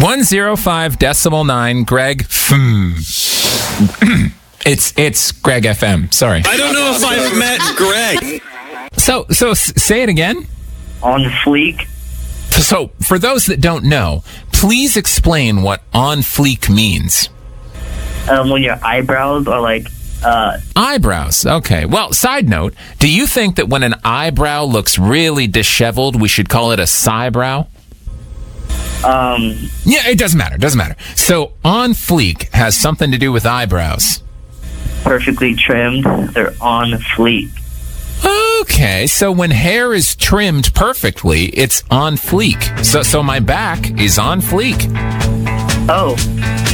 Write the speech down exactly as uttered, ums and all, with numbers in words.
one oh five decimal nine, Greg. it's it's Greg F M. Sorry. I don't know if I've met Greg. So so s- say it again. On fleek. So for those that don't know, please explain what on fleek means. Um, when your eyebrows are like, uh... Eyebrows. Okay. Well, side note, do you think that when an eyebrow looks really disheveled, we should call it a sibrow? Um... Yeah, it doesn't matter. Doesn't matter. So on fleek has something to do with eyebrows. Perfectly trimmed. They're on fleek. Okay, so when hair is trimmed perfectly, it's on fleek. So so my back is on fleek. Oh.